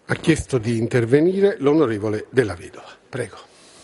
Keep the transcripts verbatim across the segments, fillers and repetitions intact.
Ha chiesto di intervenire l'onorevole Della Vedova. Prego.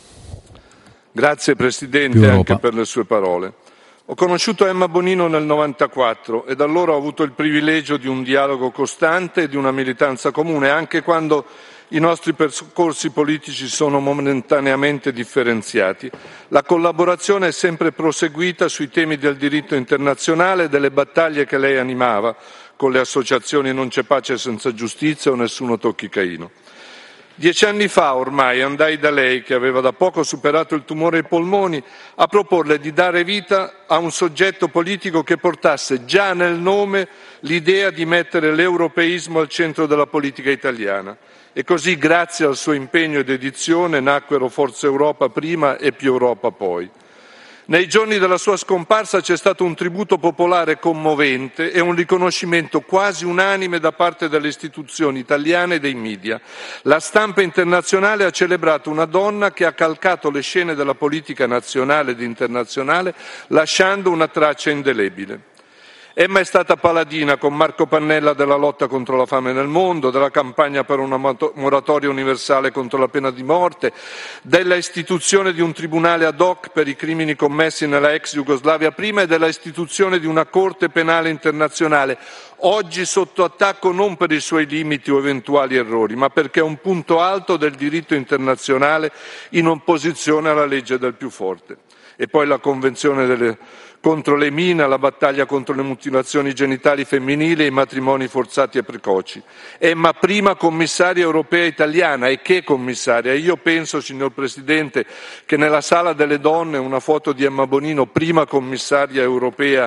Grazie Presidente anche per le sue parole. Ho conosciuto Emma Bonino nel novantaquattro e da allora ho avuto il privilegio di un dialogo costante e di una militanza comune, anche quando i nostri percorsi politici sono momentaneamente differenziati. La collaborazione è sempre proseguita sui temi del diritto internazionale e delle battaglie che lei animava con le associazioni Non c'è pace senza giustizia o Nessuno tocchi Caino. Dieci anni fa ormai andai da lei, che aveva da poco superato il tumore ai polmoni, a proporle di dare vita a un soggetto politico che portasse già nel nome l'idea di mettere l'europeismo al centro della politica italiana. E così, grazie al suo impegno e dedizione, nacquero Forza Europa prima e Più Europa poi. Nei giorni della sua scomparsa c'è stato un tributo popolare commovente e un riconoscimento quasi unanime da parte delle istituzioni italiane e dei media. La stampa internazionale ha celebrato una donna che ha calcato le scene della politica nazionale ed internazionale, lasciando una traccia indelebile. Emma è stata paladina con Marco Pannella della lotta contro la fame nel mondo, della campagna per una moratoria universale contro la pena di morte, della istituzione di un tribunale ad hoc per i crimini commessi nella ex Jugoslavia prima e della istituzione di una Corte penale internazionale, oggi sotto attacco non per i suoi limiti o eventuali errori, ma perché è un punto alto del diritto internazionale in opposizione alla legge del più forte. E poi la Convenzione delle, contro le mine, la battaglia contro le mutilazioni genitali femminili e i matrimoni forzati e precoci. Emma prima commissaria europea italiana, e che commissaria! Io penso, signor Presidente, che nella Sala delle Donne una foto di Emma Bonino, prima commissaria europea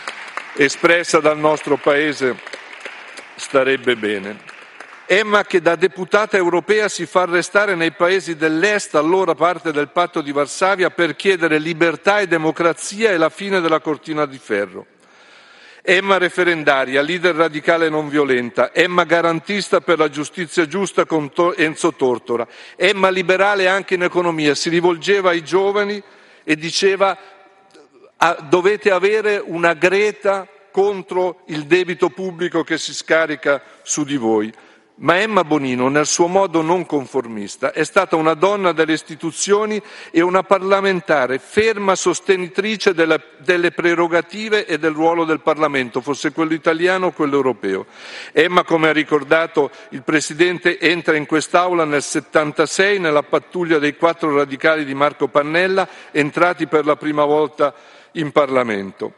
espressa dal nostro Paese, starebbe bene. Emma che da deputata europea si fa arrestare nei paesi dell'Est, allora parte del patto di Varsavia, per chiedere libertà e democrazia e la fine della cortina di ferro. Emma referendaria, leader radicale non violenta, Emma garantista per la giustizia giusta con Enzo Tortora, Emma liberale anche in economia, si rivolgeva ai giovani e diceva dovete avere una Greta contro il debito pubblico che si scarica su di voi. Ma Emma Bonino, nel suo modo non conformista, è stata una donna delle istituzioni e una parlamentare ferma sostenitrice delle, delle prerogative e del ruolo del Parlamento, fosse quello italiano o quello europeo. Emma, come ha ricordato il Presidente, entra in quest'Aula nel settantasei nella pattuglia dei quattro radicali di Marco Pannella, entrati per la prima volta in Parlamento.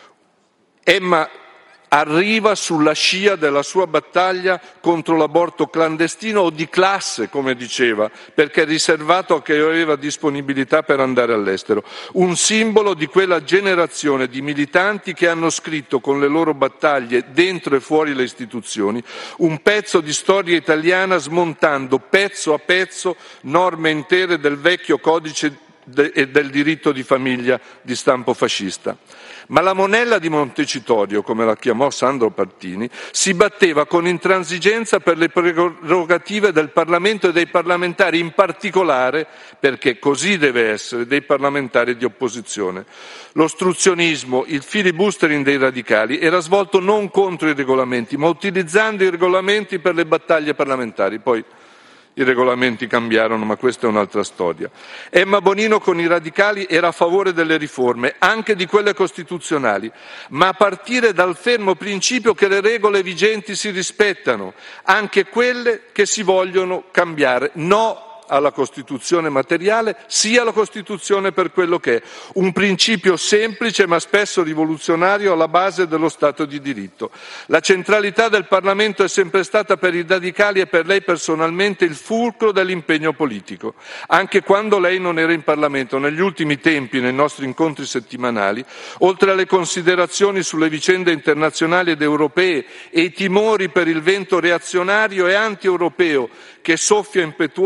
Emma arriva sulla scia della sua battaglia contro l'aborto clandestino o di classe, come diceva, perché è riservato a chi aveva disponibilità per andare all'estero. Un simbolo di quella generazione di militanti che hanno scritto con le loro battaglie dentro e fuori le istituzioni un pezzo di storia italiana, smontando pezzo a pezzo norme intere del vecchio codice e del diritto di famiglia di stampo fascista. Ma la monella di Montecitorio, come la chiamò Sandro Pertini, si batteva con intransigenza per le prerogative del Parlamento e dei parlamentari, in particolare, perché così deve essere, dei parlamentari di opposizione. L'ostruzionismo, il filibustering dei radicali era svolto non contro i regolamenti, ma utilizzando i regolamenti per le battaglie parlamentari. Poi i regolamenti cambiarono, ma questa è un'altra storia. Emma Bonino con i radicali era a favore delle riforme, anche di quelle costituzionali, ma a partire dal fermo principio che le regole vigenti si rispettano, anche quelle che si vogliono cambiare. No alla Costituzione materiale, sì alla Costituzione per quello che è, un principio semplice ma spesso rivoluzionario alla base dello Stato di diritto. La centralità del Parlamento è sempre stata per i radicali e per lei personalmente il fulcro dell'impegno politico, anche quando lei non era in Parlamento. Negli ultimi tempi, nei nostri incontri settimanali, oltre alle considerazioni sulle vicende internazionali ed europee e i timori per il vento reazionario e anti-europeo che soffia impetuoso,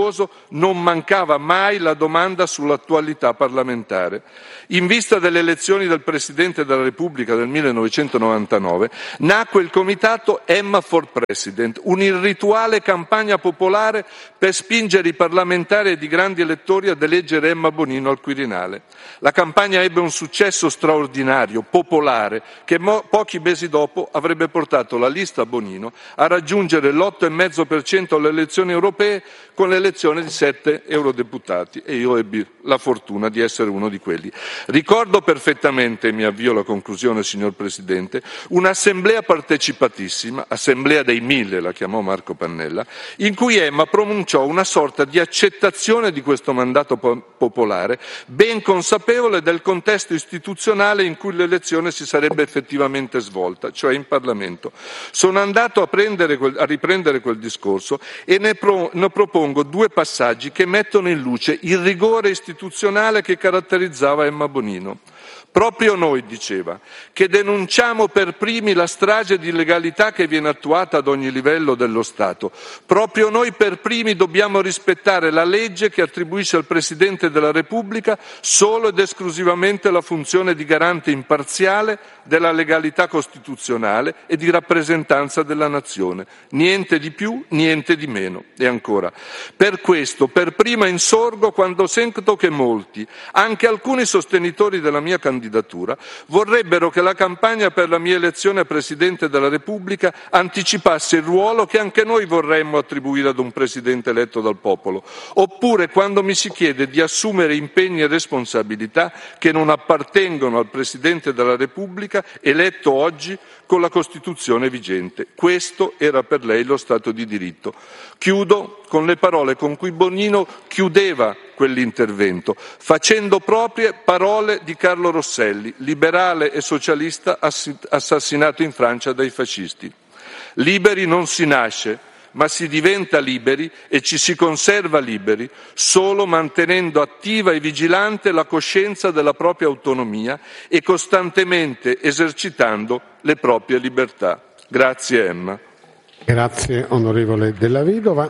non mancava mai la domanda sull'attualità parlamentare. In vista delle elezioni del Presidente della Repubblica del millenovecentonovantanove nacque il comitato Emma for President, un'irrituale campagna popolare per spingere i parlamentari ed i grandi elettori ad eleggere Emma Bonino al Quirinale. La campagna ebbe un successo straordinario, popolare, che mo- pochi mesi dopo avrebbe portato la lista Bonino a raggiungere l'otto virgola cinque per cento alle elezioni europee con l'elezione di sette eurodeputati, e io ebbi la fortuna di essere uno di quelli. Ricordo perfettamente, e mi avvio alla conclusione signor Presidente, un'assemblea partecipatissima, assemblea dei mille la chiamò Marco Pannella, in cui Emma pronunciò una sorta di accettazione di questo mandato po- popolare, ben consapevole del contesto istituzionale in cui l'elezione si sarebbe effettivamente svolta, cioè in Parlamento. Sono andato a, prendere quel, a riprendere quel discorso e ne, pro, ne propongo due passaggi che mettono in luce il rigore istituzionale che caratterizzava Emma Bonino. Proprio noi, diceva, che denunciamo per primi la strage di illegalità che viene attuata ad ogni livello dello Stato. Proprio noi per primi dobbiamo rispettare la legge che attribuisce al Presidente della Repubblica solo ed esclusivamente la funzione di garante imparziale della legalità costituzionale e di rappresentanza della nazione. Niente di più, niente di meno. E ancora, per questo, per prima insorgo quando sento che molti, anche alcuni sostenitori della mia candidatura, vorrebbero che la campagna per la mia elezione a Presidente della Repubblica anticipasse il ruolo che anche noi vorremmo attribuire ad un Presidente eletto dal popolo, oppure quando mi si chiede di assumere impegni e responsabilità che non appartengono al Presidente della Repubblica eletto oggi con la Costituzione vigente. Questo era per lei lo Stato di diritto. Chiudo con le parole con cui Bonino chiudeva quell'intervento, facendo proprie parole di Carlo Rosselli, liberale e socialista assassinato in Francia dai fascisti. Liberi non si nasce, ma si diventa liberi e ci si conserva liberi solo mantenendo attiva e vigilante la coscienza della propria autonomia e costantemente esercitando le proprie libertà. Grazie Emma. Grazie onorevole Della Vedova.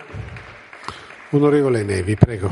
Onorevole Nevi, prego.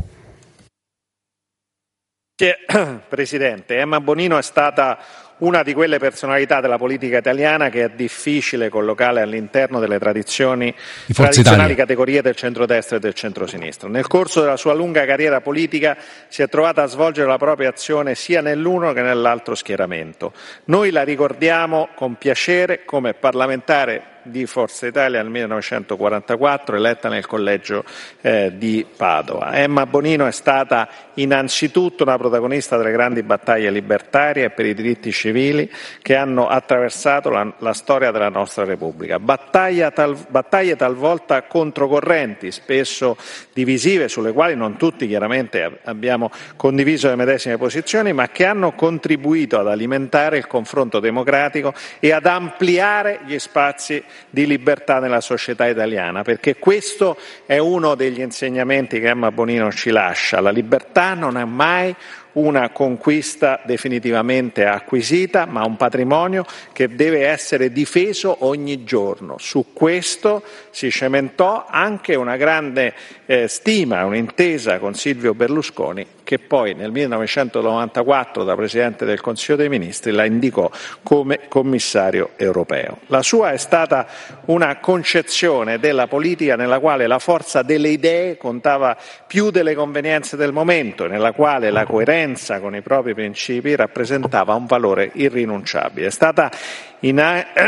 Presidente, Emma Bonino è stata una di quelle personalità della politica italiana che è difficile collocare all'interno delle tradizioni tradizionali Italia. Categorie del centrodestra e del centrosinistra. Nel corso della sua lunga carriera politica si è trovata a svolgere la propria azione sia nell'uno che nell'altro schieramento. Noi la ricordiamo con piacere come parlamentare di Forza Italia nel millenovecentoquarantaquattro, eletta nel collegio eh, di Padova. Emma Bonino è stata innanzitutto una protagonista delle grandi battaglie libertarie e per i diritti civili che hanno attraversato la, la storia della nostra Repubblica. Battaglia tal, battaglie talvolta controcorrenti, spesso divisive, sulle quali non tutti chiaramente abbiamo condiviso le medesime posizioni, ma che hanno contribuito ad alimentare il confronto democratico e ad ampliare gli spazi di libertà nella società italiana, perché questo è uno degli insegnamenti che Emma Bonino ci lascia. La libertà non è mai una conquista definitivamente acquisita, ma un patrimonio che deve essere difeso ogni giorno. Su questo si cementò anche una grande eh, stima, un'intesa con Silvio Berlusconi, che poi nel millenovecentonovantaquattro da Presidente del Consiglio dei Ministri la indicò come commissario europeo. La sua è stata una concezione della politica nella quale la forza delle idee contava più delle convenienze del momento, nella quale la coerenza con i propri principi rappresentava un valore irrinunciabile. È stata, in,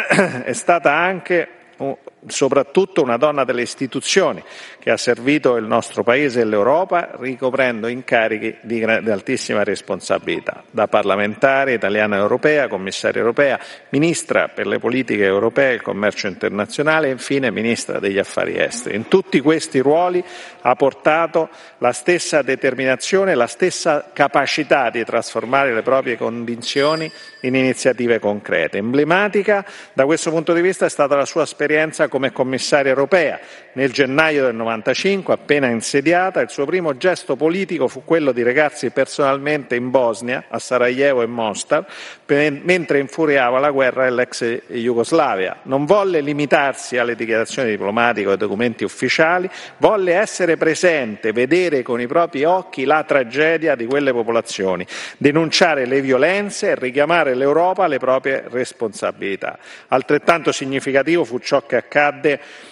è stata anche soprattutto una donna delle istituzioni che ha servito il nostro Paese e l'Europa ricoprendo incarichi di, di altissima responsabilità, da parlamentare italiana e europea, commissaria europea, ministra per le politiche europee e il commercio internazionale e infine ministra degli affari esteri. In tutti questi ruoli ha portato la stessa determinazione, la stessa capacità di trasformare le proprie convinzioni in iniziative concrete. Emblematica da questo punto di vista è stata la sua esperienza estera come commissaria europea. Nel gennaio del novantacinque, appena insediata, il suo primo gesto politico fu quello di recarsi personalmente in Bosnia, a Sarajevo e Mostar, mentre infuriava la guerra dell'ex Jugoslavia. Non volle limitarsi alle dichiarazioni diplomatiche o ai documenti ufficiali, volle essere presente, vedere con i propri occhi la tragedia di quelle popolazioni, denunciare le violenze e richiamare l'Europa alle proprie responsabilità. Altrettanto significativo fu ciò che accadde